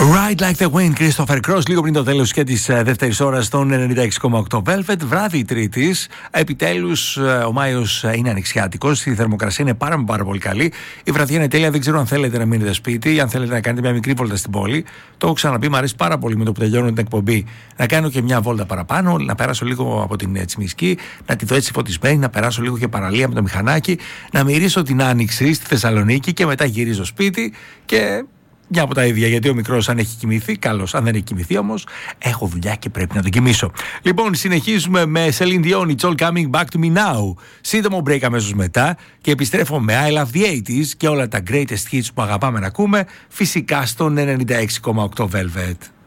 Ride Like the Wind, Christopher Cross, λίγο πριν το τέλος και της δεύτερης ώρας των 96,8 Velvet. Βράδυ Τρίτης. Επιτέλους, ο Μάιος είναι ανοιξιάτικος. Η θερμοκρασία είναι πάρα πολύ καλή. Η βραδιά είναι τέλεια. Δεν ξέρω αν θέλετε να μείνετε σπίτι, αν θέλετε να κάνετε μια μικρή βόλτα στην πόλη. Το έχω ξαναπεί, μου αρέσει πάρα πολύ με το που τελειώνω την εκπομπή να κάνω και μια βόλτα παραπάνω, να περάσω λίγο από την Τσιμισκή, να τη δω έτσι φωτισμένη, να περάσω λίγο και παραλία με το μηχανάκι, να μυρίσω την άνοιξη στη Θεσσαλονίκη και μετά γυρίζω σπίτι και. Μια από τα ίδια, γιατί ο μικρός αν έχει κοιμηθεί, καλώς. Αν δεν έχει κοιμηθεί όμως, έχω δουλειά και πρέπει να τον κοιμήσω. Λοιπόν, συνεχίζουμε με Celine Dion, It's All Coming Back to Me Now. Σύντομο break αμέσως μετά και επιστρέφω με I Love the 80s και όλα τα greatest hits που αγαπάμε να ακούμε, φυσικά στον 96,8 Velvet.